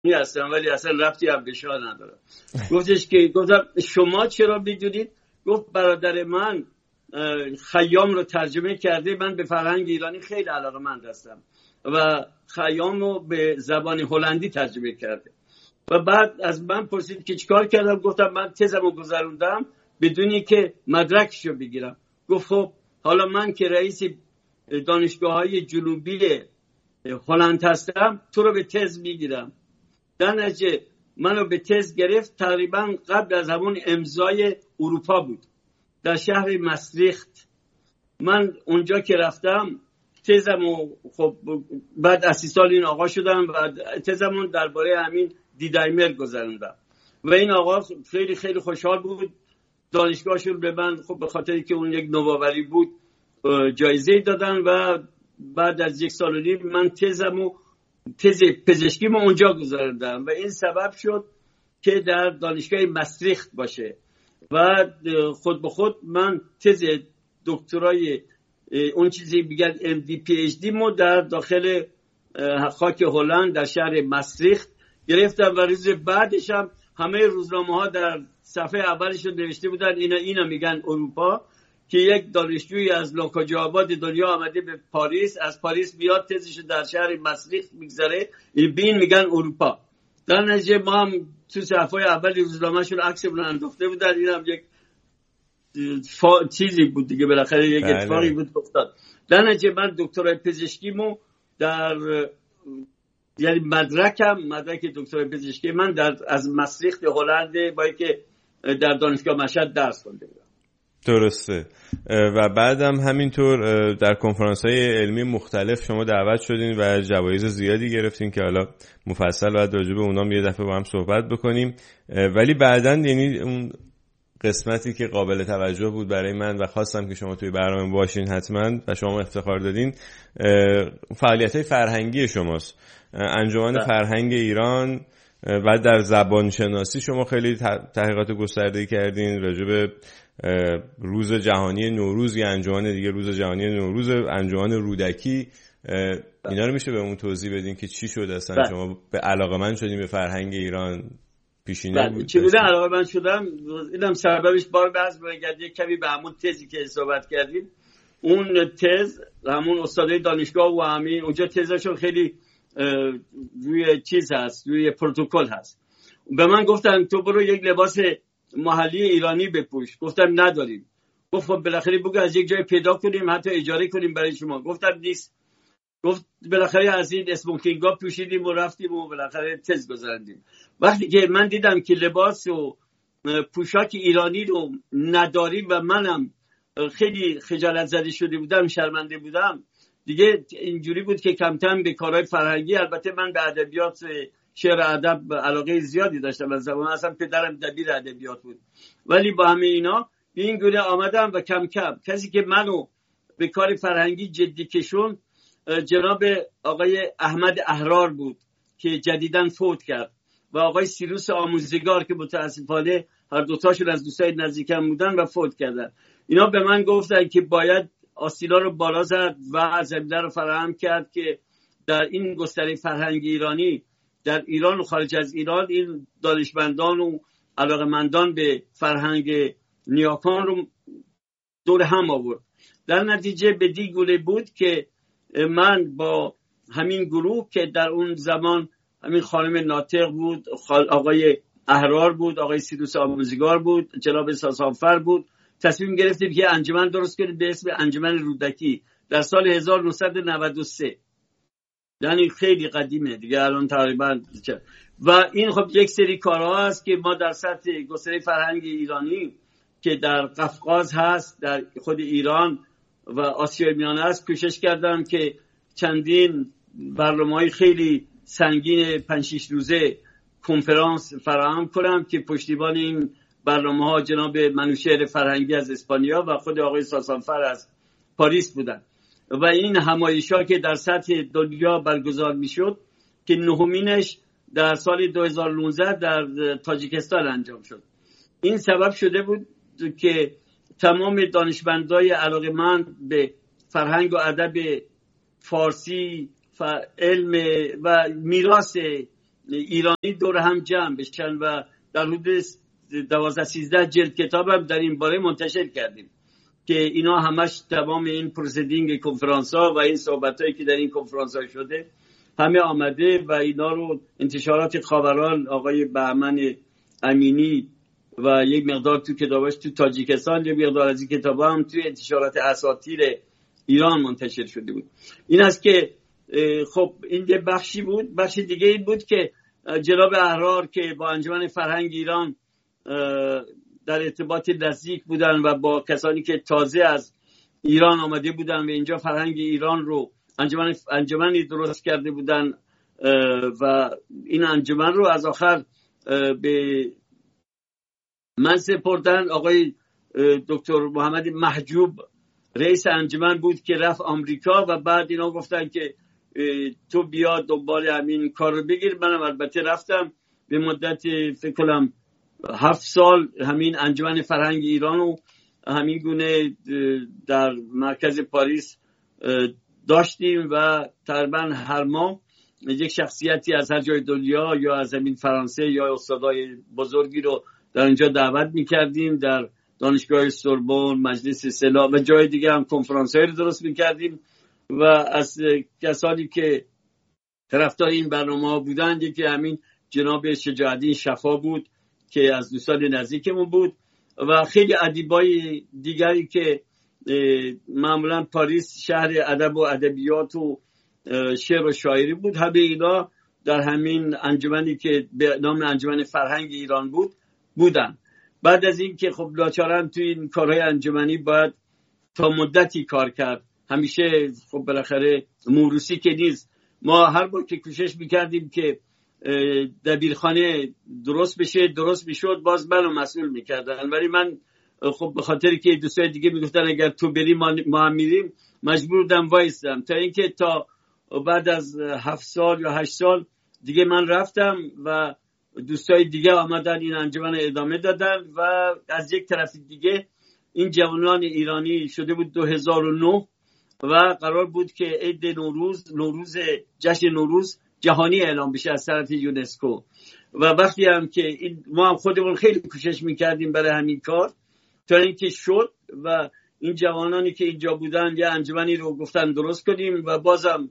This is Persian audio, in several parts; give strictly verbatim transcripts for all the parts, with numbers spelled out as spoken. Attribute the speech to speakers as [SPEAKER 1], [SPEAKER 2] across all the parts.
[SPEAKER 1] هستم ولی اصلا ربطی هم به شاه ندارم. گفتش که گفتم شما چرا میدونید؟ گفت برادر من خیام رو ترجمه کرده، من به فرهنگ ایرانی خیلی علاقه‌مند هستم و خیام رو به زبان هلندی ترجمه کرده. و بعد از من پرسید که چیکار کردم؟ گفتم من تزمو گذروندم بدونی که مدرکشو بگیرم. گفت خب حالا من که رئیس دانشگاه‌های جنوبی هلند هستم تو رو به تز میگیرم. در نتیجه منو به تز گرفت تقریبا قبل از همون امضای اروپا بود در شهر ماستریخت. من اونجا که رفتم تزمو خب بعد اسیستان این آقا شدم و تزمون درباره همین دیدایمر گذروندم و این آقا خیلی خیلی خوشحال بود. دانشگاهشون به من خب به خاطری که اون یک نوآوری بود جایزه دادن و بعد از یک سال و نیم من تزمو تز پزشکیمو اونجا گذروندم و این سبب شد که در دانشگاه ماستریخت باشه و خود به خود من تز دکترای اون چیزی میگن ام دی پی اچ دی مو در داخل خاک هلند در شهر ماستریخت گرفتم و روز بعدش هم همه روزنامه ها در صفحه اولش نوشته بودن اینا اینا میگن اروپا که یک دانشجویی از لوکاجا آباد دنیا آمده به پاریس، از پاریس بیاد تزش در شهر ماستریخت میگذره، این میگن اروپا. در نتیجه ما هم تو صفحه اول روزنامه‌شون عکسمون انداخته بودن. اینم یک فا... چیزی بود دیگه، بالاخره یک اتفاقی بود افتاد. در نتیجه من دکترای پزشکیمو در یعنی مدرکم مدرک دکترای پزشکی من در از ماستریخت هلند با اینکه در دانشگاه مشهد درس خونده بودم.
[SPEAKER 2] درسته. و بعدم همینطور در کنفرانس‌های علمی مختلف شما دعوت شدین و جوایز زیادی گرفتین که حالا مفصل بعد راجع به اونام یه دفعه با هم صحبت بکنیم. ولی بعداً یعنی اون قسمتی که قابل توجه بود برای من و خواستم که شما توی برنامه باشین حتما و شما افتخار دادین، فعالیت‌های فرهنگی شماست. انجمن فرهنگ ایران و در زبان شناسی شما خیلی تحقیقات گسترده‌ای کردین راجع به روز جهانی نوروز، یا انجمن دیگه روز جهانی نوروز، انجمن رودکی. اینا رو میشه به اون توضیح بدین که چی شد اصلا شما به علاقه‌مند شدین به فرهنگ ایران؟ پیشینه بود
[SPEAKER 1] چی بوده علاقه‌مند شدم؟ اینم سببش بار باز برگردی کمی به همون تزی که صحبت کردیم. اون تز همون استادای دانشگاه و همین اونجا تزشون خیلی روی چیز هست، روی پروتکل هست. به من گفتن تو برو یک لباس محلی ایرانی بپوش. گفتم نداریم. گفت خب بالاخره بگو از یک جای پیدا کنیم حتی اجاره کنیم برای شما. گفتم نیست. گفت بالاخره از این اسموکینگا پوشیدیم و رفتیم و بالاخره تز گذروندیم. وقتی که من دیدم که لباس و پوشاک ایرانی رو نداریم و منم خیلی خجالت زده شده بودم، شرمنده بودم دیگه، اینجوری بود که کم کم به کارهای فرهنگی، البته من به ادبیات شعر ادب علاقه زیادی داشتم از زمان، اصلا پدرم دبیر ادبیات بود، ولی با همه اینا به این گونه آمدم و کم کم کسی که منو به کار فرهنگی جدی کشون جناب آقای احمد احرار بود که جدیداً فوت کرد و آقای سیروس آموزگار که متاسفانه هر دوتاشون از دوستای نزدیکم بودن و فوت کردن. اینا به من گفتن که باید آسیلا رو بالا زد و زمینه رو فراهم کرد که در این گستره فرهنگی ایرانی در ایران و خارج از ایران این دانشمندان و علاقه‌مندان به فرهنگ نیاکان رو دور هم آورد. در نتیجه به دی گونه بود که من با همین گروه که در اون زمان همین خانم ناطق بود، آقای احرار بود، آقای سیروس آموزگار بود، جناب ساسانفر بود، تصمیم گرفتیم که انجمن درست کنیم به اسم انجمن رودکی در سال هزار و نهصد و نود و سه. یعنی خیلی قدیمه دیگه الان تقریبا. و این خب یک سری کارها هست که ما در سطح گستره فرهنگ ایرانی که در قفقاز هست، در خود ایران و آسیای میانه هست، کوشش کردم که چندین برنامه‌های خیلی سنگین پنج شش روزه کنفرانس فراهم کنم که پشتیبان این برنامه‌ها جناب منوشهر فرهنگی از اسپانیا و خود آقای ساسانفر از پاریس بودن و این همایش‌ها که در سطح دنیا برگزار می‌شد که نهمینش در سال دو هزار و نوزده در تاجیکستان انجام شد. این سبب شده بود که تمام دانشمندای علاقه‌مند به فرهنگ و ادب فارسی، علم و میراث ایرانی دور هم جمع بشن و در حدود دوازده سیزده جلد کتاب هم در این باره منتشر کردیم که اینا همش تمام این پروسیدینگ کنفرانس ها و این صحبت هایی که در این کنفرانس ها شده همه آمده و اینا رو انتشارات خاوران آقای بهمن امینی و یک مقدار تو کتاباش تو تاجیکستان، یک مقدار از این کتابا هم توی انتشارات اساطیر ایران منتشر شده بود. این است که خب این یه بخشی بود. بخش دیگه این بود که جناب احرار که با انجمن فرهنگ ایران در ارتباط نزدیک بودن و با کسانی که تازه از ایران آمده بودن و اینجا فرهنگ ایران رو انجمن انجمنی درست کرده بودن و این انجمن رو از آخر به من سپردن. آقای دکتر محمد محجوب رئیس انجمن بود که رفت آمریکا و بعد اینا گفتن که تو بیا دنبال همین کار رو بگیر. منم البته رفتم به مدت فکر کنم هفت سال همین انجمن فرهنگ ایران رو همین گونه در مرکز پاریس داشتیم و تقریبا هر ماه یک شخصیتی از هر جای دنیا یا از همین فرانسه یا استادای بزرگی رو در اینجا دعوت میکردیم. در دانشگاه سوربن، مجلس سلا و جای دیگه هم کنفرانس‌هایی رو درست میکردیم و از کسانی که طرفدار این برنامه بودن یکی همین جناب شجاع‌الدین شفا بود که از دوستان نزدیکمون بود و خیلی ادیبای دیگری که معمولا پاریس شهر ادب و ادبیات و شعر و شاعری بود. همه اینا در همین انجمنی که به نام انجمن فرهنگ ایران بود بودن. بعد از این که خب لاچارن توی این کارهای انجمنی باید تا مدتی کار کرد، همیشه خب بالاخره موروثی که نیست. ما هر بار که کوشش میکردیم که دبیرخانه درست بشه درست میشد باز منو مسئول میکردن، ولی من خب به خاطری که دوستای دیگه میگفتن اگر تو بری ما هم میریم مجبور بودم وایستم تا اینکه تا بعد از هفت سال یا هشت سال دیگه من رفتم و دوستای دیگه آمدن این انجمن ادامه دادن و از یک طرف دیگه این جوانان ایرانی شده بود دو هزار و نه و قرار بود که عید نوروز نوروز جشن نوروز جهانی اعلام بشه از طرف یونسکو و وقتی هم که این ما هم خودمون خیلی کوشش میکردیم برای همین کار تا اینکه شد و این جوانانی که اینجا بودن یه انجمنی رو گفتن درست کنیم و بازم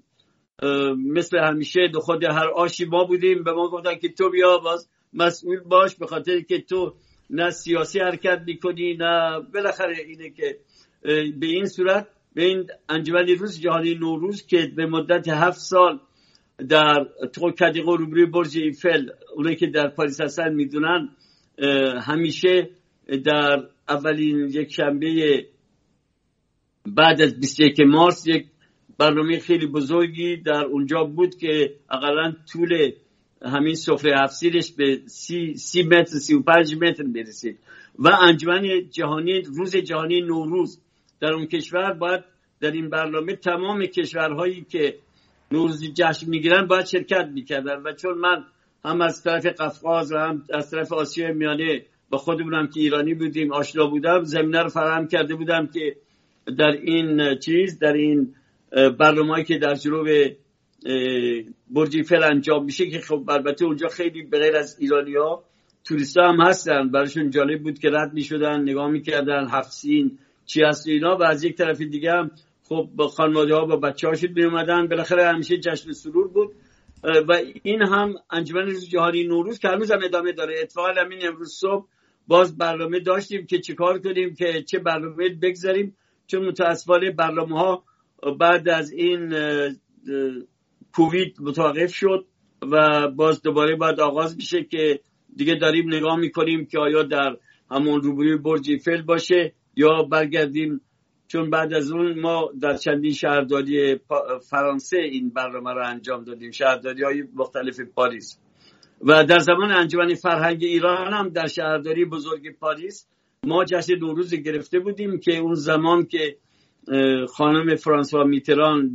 [SPEAKER 1] مثل همیشه دو خود هر آشی ما بودیم. به ما گفتن که تو بیا باز مسئول باش به خاطر که تو نه سیاسی حرکت میکنی نه بالاخره اینه که به این صورت به این انجمن روز جهانی نوروز که به مدت هفت سال در توکدیقه روبروی برج ایفل اونایی که در پاریس هستن میدونن همیشه در اولین یک شنبه بعد از بیست و یکم مارس یک برنامه خیلی بزرگی در اونجا بود که اقلا طول همین سفره افسیرش به سی, سی متر سی و پنج متر برسید و انجمن جهانی روز جهانی نوروز در اون کشور باید در این برنامه تمام کشورهایی که نوروز جشن میگیرن باید شرکت میکردن و چون من هم از طرف قفقاز و هم از طرف آسیای میانه با خودمونم که ایرانی بودیم آشنا بودم زمینه رو فراهم کرده بودم که در این چیز در این برنامه‌ای که در جنوب برج ایفل انجام میشه که خب البته اونجا خیلی به غیر از ایرانی‌ها توریست‌ها هم هستن براشون جالب بود که رد می‌شدن نگاه می‌کردن هفت سین چی هست اینا و از یک طرف دیگه هم خب با خانواده‌ها با بچه‌هاشون میومدن. بالاخره همیشه جشن سرور بود و این هم انجمن روز جهانی نوروز که هنوز هم ادامه داره. اتفاقا همین امروز صبح باز برنامه داشتیم که چیکار کنیم که چه برنامه بگذاریم چون متأسفانه برنامه‌ها بعد از این کووید متوقف شد و باز دوباره باید آغاز میشه که دیگه داریم نگاه میکنیم که آیا در همون روبروی برج ایفل باشه یا برگردیم، چون بعد از اون ما در چندین شهرداری فرانسه این برنامه رو انجام دادیم، شهرداری های مختلف پاریس و در زمان انجمن فرهنگ ایران هم در شهرداری بزرگ پاریس ما جشن نوروز گرفته بودیم که اون زمان که خانم فرانسوا میتران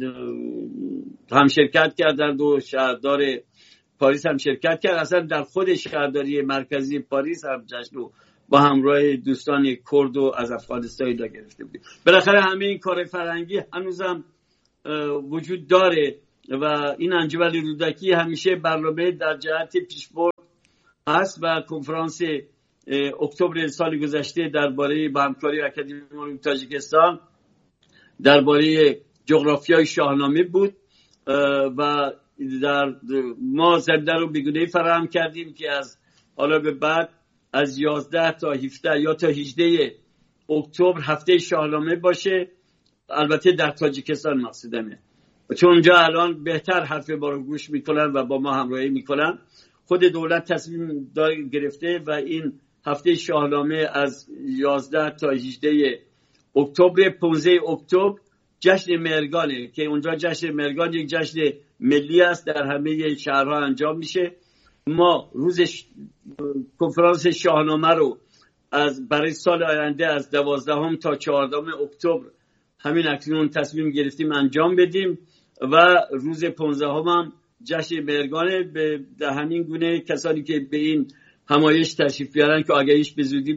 [SPEAKER 1] هم شرکت کرد در دو شهردار پاریس هم شرکت کرد، اصلا در خود شهرداری مرکزی پاریس هم جشن رو با همراه دوستان کرد و از افغانستان دا گرفته بودیم. بالاخره همه این کار فرهنگی هنوزم وجود داره و این انجمن رودکی همیشه برنامه در جهت پیشبرد است و کنفرانس اکتبر سال گذشته درباره با همکاری اکادمی علوم تاجیکستان درباره جغرافیای شاهنامه بود و در ما زنده رو بگونه فراهم کردیم که از حالا به بعد از یازده تا هفده یا تا هجده اکتبر هفته شاهنامه باشه، البته در تاجیکستان مقصودمه، چون اونجا الان بهتر حرف ما رو گوش میکنن و با ما همراهی میکنن. خود دولت تصمیم گرفته و این هفته شاهنامه از یازده تا هجده اکتبر، پانزده اکتبر جشن مهرگانه که اونجا جشن مهرگان یک جشن ملی است، در همه شهرها انجام میشه. ما روز ش... کنفرانس شاهنامه رو از برای سال آینده از دوازدهم تا چهاردهم اکتبر همین اکنون تصمیم گرفتیم انجام بدیم و روز پانزدهم هم جشن مهرگانه. به همین گونه کسانی که به این همایش تشریف بیارن که آگهیش به زودی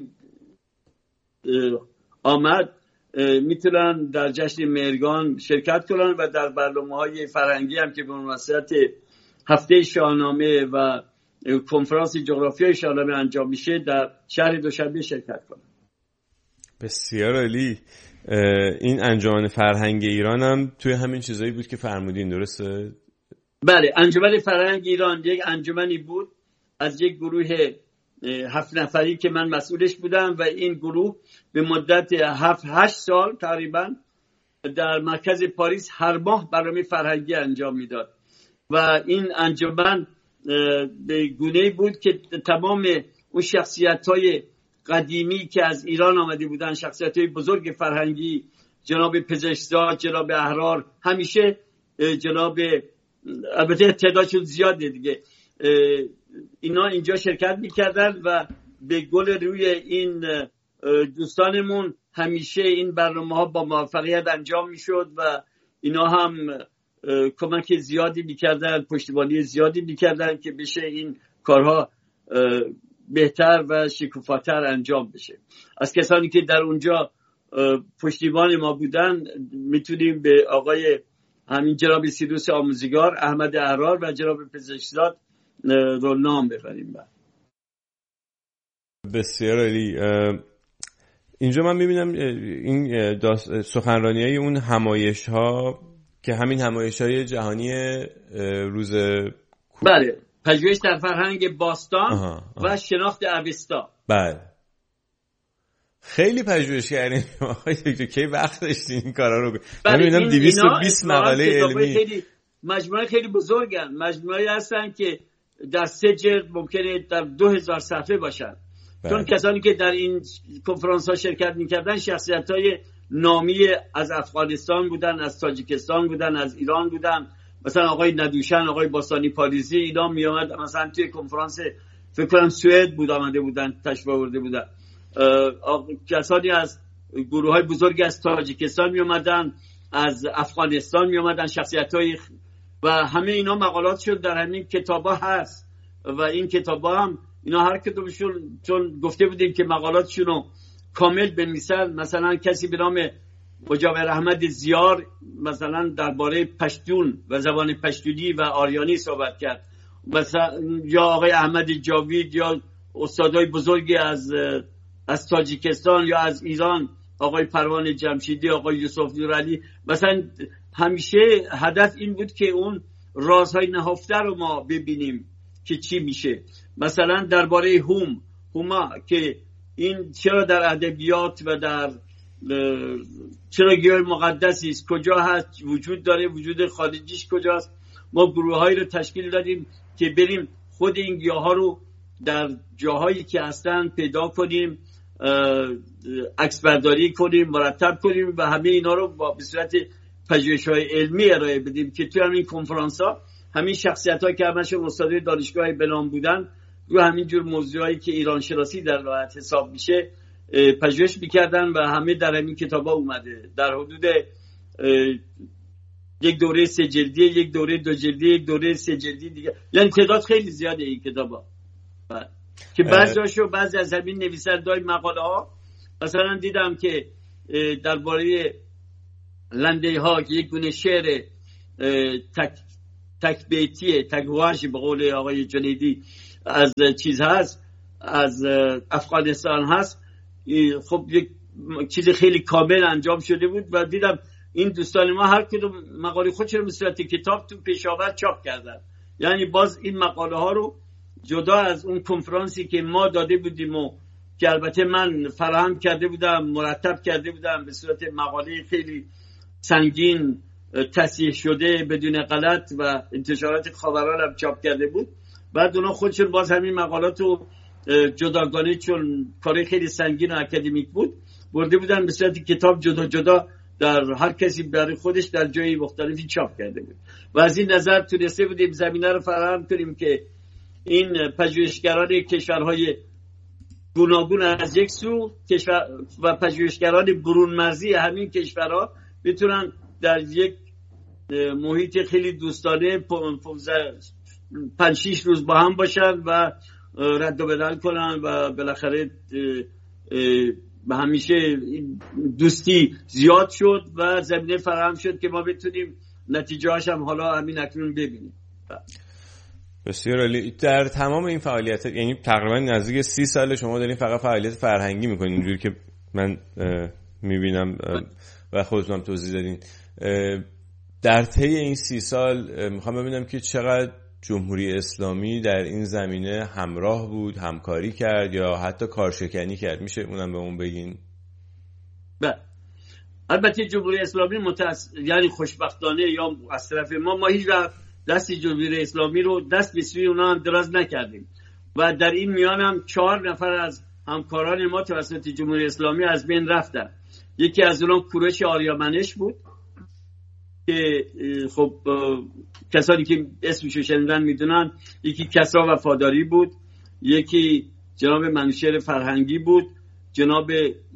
[SPEAKER 1] آمد میتونن در جشن مهرگان شرکت کنن و در برنامه‌های فرهنگی هم که به مناسبت هفته شاهنامه و کنفرانس جغرافیای شاهنامه انجام میشه در شهر دوشنبه شرکت کنن.
[SPEAKER 2] بسیار عالی. این انجمن فرهنگ ایران هم توی همین چیزایی بود که فرمودین، درسته؟
[SPEAKER 1] بله، انجمن فرهنگ ایران یک انجمنی بود از یک گروه هفت نفری که من مسئولش بودم و این گروه به مدت هفت هشت سال تقریبا در مرکز پاریس هر ماه برنامه فرهنگی انجام میداد و این انجمن به گونه‌ای بود که تمام اون شخصیت‌های قدیمی که از ایران آمده بودن، شخصیت‌های بزرگ فرهنگی، جناب پزشکزاد، جناب احرار، همیشه جناب، البته تعدادشون زیاده دیگه، اینا اینجا شرکت میکردن و به گل روی این دوستانمون همیشه این برنامه ها با موفقیت انجام میشد و اینا هم کمک زیادی میکردن، پشتیبانی زیادی میکردن که بشه این کارها بهتر و شکوفاتر انجام بشه. از کسانی که در اونجا پشتیبان ما بودن میتونیم به آقای همین جناب سیروس آموزگار، احمد احرار و جناب پزشکزاد رو نام ببریم.
[SPEAKER 2] بسیار عالی. اینجا من میبینم این سخنرانی های اون همایش ها که همین همایش های جهانی روز
[SPEAKER 1] بله پژوهش در فرهنگ باستان آها، آها. و شناخت اوستا.
[SPEAKER 2] بله خیلی پژوهش کردین آقای دکتر، کی وقت داشتین این کارا رو؟ من میبینم دویست و بیست مقاله علمی،
[SPEAKER 1] خیلی مجموعه خیلی بزرگن، مجموعه هستن که در سه جلد ممکنه در دو هزار صفحه باشن. بله. چون کسانی که در این کنفرانس ها شرکت میکردن شخصیت های نامی از افغانستان بودن، از تاجیکستان بودن، از ایران بودن، مثلا آقای ندوشن، آقای باستانی پاریزی، اینا می آمد مثلا توی کنفرانس فکر کنم سوئد بود آمده بودن، تشریف آورده بودن. کسانی از گروه های بزرگی از تاجیکستان می آمدن، از افغانستان می آمدن، شخصیت های و همه اینا مقالات شد در همین کتابا هست و این کتابا هم اینا هر کتابشون چون گفته بودیم که مقالاتشون رو کامل بنویسن. مثلا کسی به نام مجاور احمد زیار مثلا درباره پشتون و زبان پشتونی و آریانی صحبت کرد، مثلا یا آقای احمد جاوید یا استادای بزرگی از از تاجیکستان یا از ایران، آقای پروان جمشیدی، آقای یوسف نورعلی. مثلا همیشه هدف این بود که اون رازهای نهفته رو ما ببینیم که چی میشه. مثلا درباره هوم هوما که این چرا در ادبیات و در چرا گیاه مقدسی است، کجا هست، وجود داره، وجود خارجیش کجاست. ما گروه‌هایی رو تشکیل دادیم که بریم خود این گیاها رو در جاهایی که هستن پیدا کنیم، عکس برداری کنیم، مرتب کنیم و همه اینا رو با به صورت پژوهش‌های علمی ارائه بدیم که توی همین کنفرانس‌ها همین شخصیت‌ها که همشون استادای دانشگاه بلان بودن رو همین جور موضوعایی که ایران شناسی در راحت حساب میشه پژوهش می‌کردن و همه در همین کتابا اومده. در حدود یک دوره سه جلدی، یک دوره دو جلدی، یک دوره سه جلدی دیگه، یعنی تعداد خیلی زیاده این کتابا که بعضیاشو بعضی از همین نویسنده‌های مقاله ها مثلا دیدم که درباره لنده‌ها که یک گونه شعر تک تک بیتیه، تک واژه به قول آقای جنیدی از چیز هست، از افغانستان هست. خب یک چیز خیلی کامل انجام شده بود و دیدم این دوستان ما هر کدوم مقاله خودش رو به صورت کتاب تو پیشاور چاپ کردن. یعنی باز این مقاله ها رو جدا از اون کنفرانسی که ما داده بودیم و که البته من فراهم کرده بودم، مرتب کرده بودم به صورت مقاله خیلی سنگین تصحیح شده بدون غلط و انتشارات خاوران هم چاپ کرده بود. بعد اونا خودشون باز همین مقالات رو جداگانه، چون کار خیلی سنگین و اکادمیک بود، برده بودن به صورت کتاب جدا جدا در هر کسی برای خودش در جای مختلفی چاپ کرده بود. و از این نظر تونسته بودیم زمینه رو فراهم کنیم که این پژوهشگران کشورهای گوناگون از یک سو کشور و پژوهشگران برون مرزی همین کشورها بتونن در یک محیط خیلی دوستانه پنج شیش روز با هم باشن و رد و بدل کنن و بالاخره به همیشه دوستی زیاد شد و زمینه فراهم شد که ما بتونیم نتیجه هاش هم حالا همین اکنون ببینیم.
[SPEAKER 2] بسیار عالی. در تمام این فعالیت، یعنی تقریبا نزدیک سی سال شما دارین فقط فعالیت فرهنگی میکنین، اینجوری که من میبینم و خودتون هم توضیح دادین. در طی این سی سال میخوام ببینم که چقدر جمهوری اسلامی در این زمینه همراه بود، همکاری کرد یا حتی کارشکنی کرد. میشه اونم به اون بگین؟
[SPEAKER 1] بله، البته جمهوری اسلامی متأس... یعنی خوشبختانه یا از طرف ما ما هیچ وقت دست جمهوری اسلامی رو دست به سوی اونا هم دراز نکردیم و در این میان هم چهار نفر از همکاران ما توسط جمهوری اسلامی از بین رفتن. یکی از اونها کوروش آریامنش بود که خب کسانی که اسمشو شنیدن میدونن. یکی کسرا وفاداری بود، یکی جناب منوشهر فرهنگی بود. جناب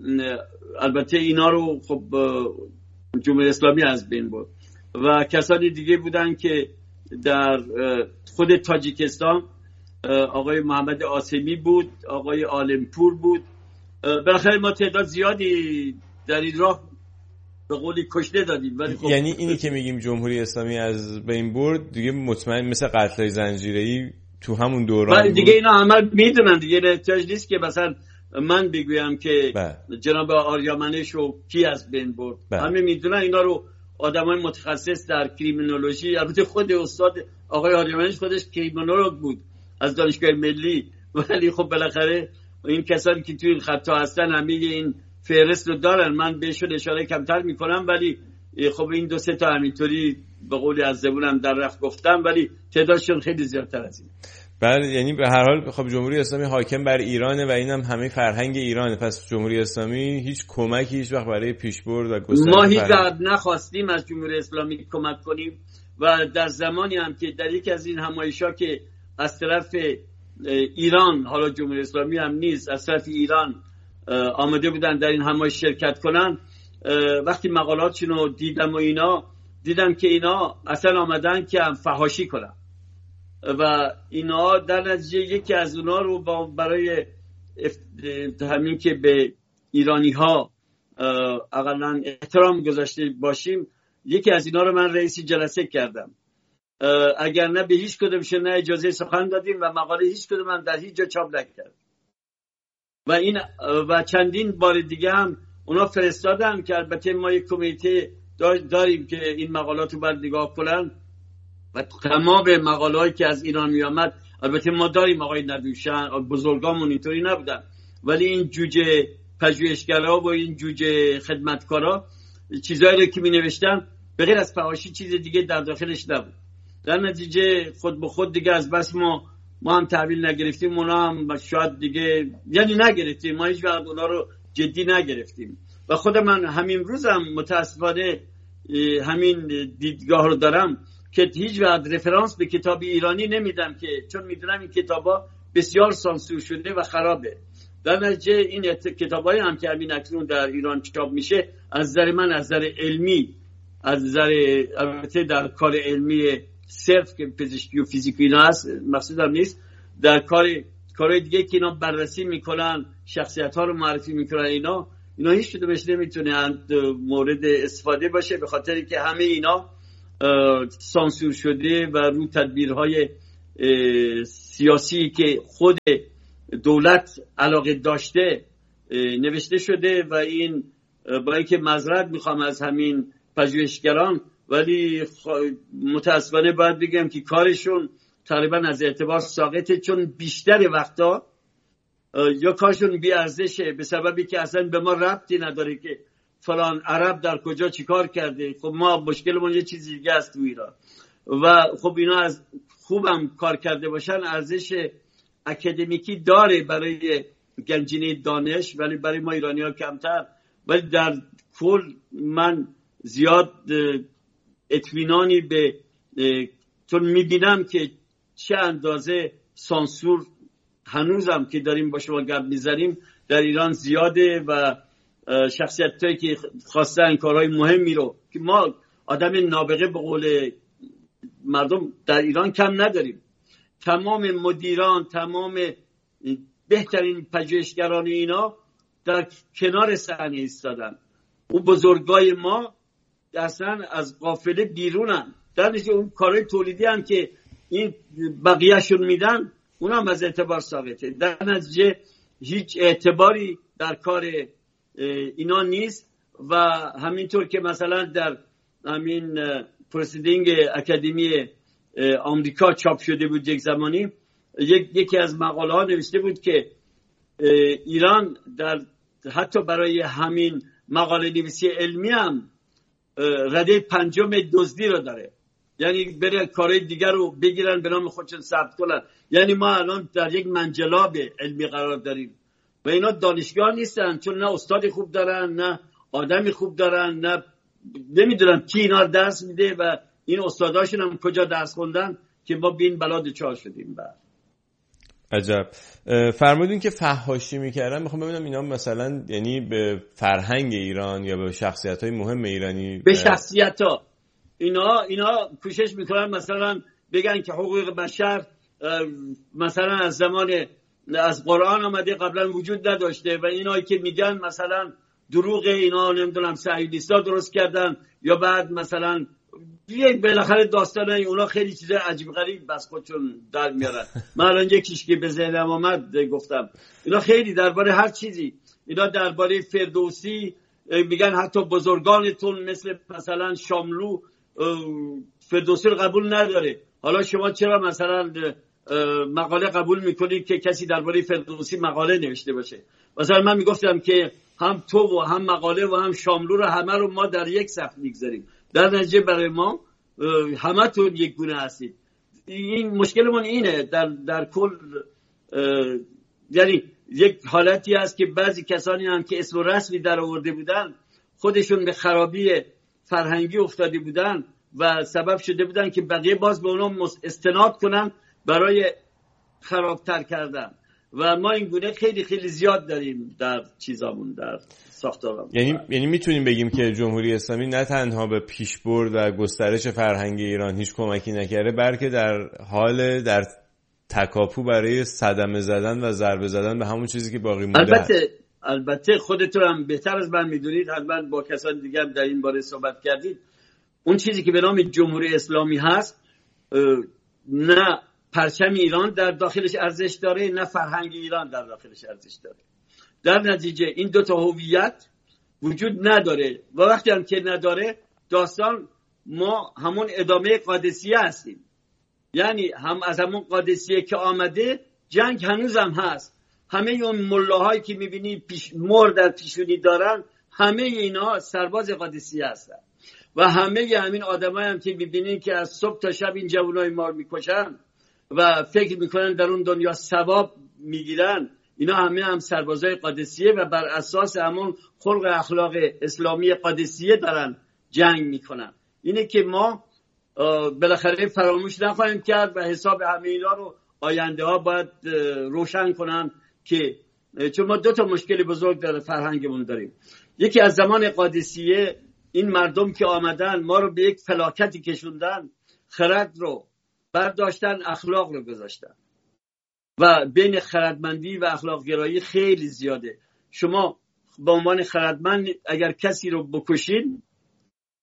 [SPEAKER 1] البته اینا رو خب جمهوری اسلامی از بین بود و کسانی دیگه بودن که در خود تاجیکستان آقای محمد آسمی بود، آقای عالمپور بود. بالاخره ما تعداد زیادی در این راه به قولی کشته دادیم. ولی خب
[SPEAKER 2] یعنی اینی که میگیم جمهوری اسلامی از بین برد دیگه مطمئن مثل قتل‌های زنجیره‌ای تو همون دوران بود
[SPEAKER 1] دیگه. اینا همه میدونن دیگه، احتیاج نیست که مثلا من بگویم که بله. جناب آریامنش رو کی از بین برد. بله. همه میدونن اینا رو آدمای متخصص در کریمینولوژی. البته خود استاد آقای آریامنش خودش کریمینولوژ بود از دانشگاه ملی، ولی خب بالاخره این کسانی که توی این خطا هستن همه این فهرست رو دارن. من بهشون اشاره کمتر میکنم ولی خب این دو سه تا همینطوری به قولی از زبونم در رفت گفتم، ولی تعدادشون خیلی زیادتر از این.
[SPEAKER 2] بله، یعنی به هر حال خب جمهوری اسلامی حاکم بر ایرانه و اینم همه فرهنگ ایرانه. پس جمهوری اسلامی هیچ کمکی هیچ وقت برای پیشبرد و گسترش
[SPEAKER 1] ما هیچ وقت نخواستیم از جمهوری اسلامی کمک کنیم و در زمانی هم که در یک از این همایش‌ها که از طرف ایران، حالا جمهوری اسلامی هم نیست، از طرف ایران آمده بودن در این همایش شرکت کنن، وقتی مقالاتشون رو دیدم و اینا دیدم که اینا اصلا آمدن که هم فحاشی کنن و اینا در نتیجه یکی از اونا رو برای همین که به ایرانی ها اقلا احترام گذاشته باشیم، یکی از اینا رو من رئیس جلسه کردم. اگر نه به هیچ کدومشون نه اجازه سخن دادیم و مقاله هیچ کدوم هم در هیچ جا چاپ نکرد و این و چندین بار دیگه هم اونا فرستادن که البته ما یک کمیته داریم که این مقالات رو باید نگاه کنن و تمام مقاله‌ای که از ایران می آمد، البته ما داریم آقای ندوشن، بزرگامون اینطوری نبودن، ولی این جوجه پژوهشگرا و این جوجه خدمتکارا چیزایی رو که می نوشتن به غیر از فحاشی چیز دیگه در داخلش نبود. در نتیجه خود به خود دیگه از بس ما ما هم تحویل نگرفتیم، اونا هم شاید دیگه یعنی نگرفتیم، ما هیچ وقت اونا رو جدی نگرفتیم و خود من همین روزم متاسفانه همین دیدگاه رو دارم که هیچ وقت رفرانس به کتاب ایرانی نمیدم، که چون میدونم این کتابا بسیار سانسور شده و خرابه. در نتیجه این کتابایی هم که همین اکنون در ایران چاپ میشه، از نظر من از نظر علمی، از نظر البته در کار علمی صرف که پزشکی و فیزیک اینا هست مقصودم نیست، در کار کارهای دیگه که اینا بررسی میکنن، شخصیت ها رو معرفی میکنن، اینا اینا هیچ کدومش نمیتونه مورد استفاده باشه، به خاطر که همه اینا سانسور شده و رو تدبیرهای سیاسی که خود دولت علاقه داشته نوشته شده و این با اینکه معذرت میخوام از همین پژوهشگران، ولی متاسفانه باید بگم که کارشون تقریبا از اعتبار ساقطه، چون بیشتر وقتا یا کارشون بی ارزشه به سببی که اصلا به ما ربطی نداره که فلان عرب در کجا چیکار کرده. خب ما مشکلمون یه چیزی دیگه است تو ایران و خب اینا از خوبم کار کرده باشن ارزش اکادمیکی داره برای گنجینه دانش، ولی برای ما ایرانی ها کمتر. ولی در کل من زیاد اطمینانی به چون میبینم که چه اندازه سانسور هنوزم که داریم با شما گپ میزنیم در ایران زیاده و شخصیتایی که خواستن کارهای مهمی رو که ما آدم نابغه به قول مردم در ایران کم نداریم. تمام مدیران، تمام بهترین پژوهشگران اینا در کنار صحنه ایستادن. اون بزرگای ما اصلا از قافله بیرونن، در نتیجه اون کارهای تولیدی هم که این بقیهشون میدن اونم از اعتبار ساقطه. در نتیجه هیچ اعتباری در کار اینا نیست و همینطور که مثلا در همین پروسیدینگ اکادمی آمریکا چاپ شده بود یک زمانی، یک یکی از مقاله ها نوشته بود که ایران در حتی برای همین مقاله نویسی علمی هم رده پنجم دزدی رو داره، یعنی بره کارهای دیگر رو بگیرن به نام خودشون ثبت کنن. یعنی ما الان در یک منجلاب علمی قرار داریم و اینا دانشگاه نیستن، چون نه استاد خوب دارن نه آدمی خوب دارن، نه نمیدونم کی اینا درس میده و این استاداشون هم کجا درس خوندن که ما به این بلا دچار شدیم. بعد
[SPEAKER 2] عجب. فرمودین که فحاشی میکردن، میخوام ببینم اینا مثلا یعنی به فرهنگ ایران یا به شخصیت‌های مهم ایرانی؟
[SPEAKER 1] به شخصیت‌ها اینا اینا کوشش میکنن مثلا بگن که حقوق بشر مثلا از زمان از قرآن آمده، قبلا وجود نداشته و اینایی که میگن مثلا دروغ، اینا نمیدونم صهیونیست‌ها درست کردن یا بعد مثلا یک بالاخره داستانای اونا خیلی چیز عجیب غریب بس خودشون در میارن. من الان یکیش که به ذهنم آمد گفتم اینا خیلی درباره هر چیزی، اینا درباره فردوسی میگن حتی بزرگانتون مثل مثلا شاملو فردوسی رو قبول نداره. حالا شما چرا مثلا مقاله قبول میکنید که کسی درباره فردوسی مقاله نوشته باشه؟ مثلا من میگفتم که هم تو و هم مقاله و هم شاملو رو همه رو ما در یک صف میگذاریم، در نتیجه برای ما همه تون یک گونه هستید. این مشکلمون اینه در در کل، یعنی یک حالتی هست که بعضی کسانی هم که اسم و رسمی در آورده بودن خودشون به خرابی فرهنگی افتاده بودن و سبب شده بودن که بقیه باز به اونا استناد کنن برای خرابتر کردن و ما این گونه خیلی خیلی زیاد داریم در چیزامون، در ساختارمون.
[SPEAKER 2] یعنی یعنی میتونیم بگیم که جمهوری اسلامی نه تنها به پیشبرد و گسترش فرهنگ ایران هیچ کمکی نکرده، بلکه در حال در تکاپو برای صدمه زدن و ضربه زدن به همون چیزی که باقی مونده.
[SPEAKER 1] البته هست. البته خودتون هم بهتر از من میدونید، حتما با کسان دیگه هم در این باره صحبت کردید، اون چیزی که به نام جمهوری اسلامی هست نه پرچم ایران در داخلش ارزش داره نه فرهنگ ایران در داخلش ارزش داره. در نتیجه این دو تا هویت وجود نداره و وقتی هم که نداره داستان ما همون ادامه قادسیه هستیم. یعنی هم از همون قادسیه که آمده جنگ هنوز هم هست. همه اون ملاهایی که میبینی پیش مر در پیشونی دارن همه اینا سرباز قادسیه هستن و همه همین آدمایی هم که میبینی که از صبح تا شب این جوانای ما رو میکشن و فکر میکنن در اون دنیا ثواب میگیرن، اینا همه هم سربازای قادسیه و بر اساس همون خلق اخلاق اسلامی قادسیه دارن جنگ میکنن. اینه که ما بالاخره فراموش نخواهیم کرد و حساب همه اینا رو آینده ها باید روشن کنن که چون ما دو تا مشکل بزرگ در فرهنگمون داریم. یکی از زمان قادسیه این مردم که آمدن ما رو به یک فلاکتی کشوندن، خرد رو برداشتن، اخلاق رو گذاشتن و بین خردمندی و اخلاق گرایی خیلی زیاده. شما به عنوان خردمند اگر کسی رو بکشین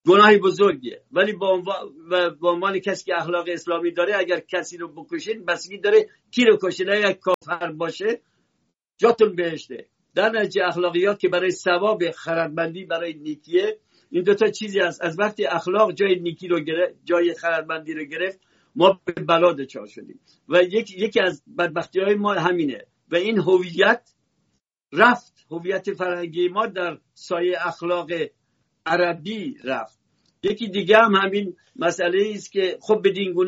[SPEAKER 1] گناهی بزرگیه، ولی با عنوان, با عنوان کسی که اخلاق اسلامی داره اگر کسی رو بکشید بسیاری داره کی رو کشید، اگر کافر باشه جاتون بهشته. در نتیجه اخلاقیات که برای ثواب خردمندی برای نیکیه، این دوتا چیزی هست. از وقتی اخلاق جای نیکی رو گرفت، جای خردمندی رو گرفت، ما به بلا دچار شدیم و یکی یکی از بدبختی های ما همینه و این هویت رفت، هویت فرهنگی ما در سایه اخلاق عربی رفت. یکی دیگه هم همین مسئله است که خب بدین گونه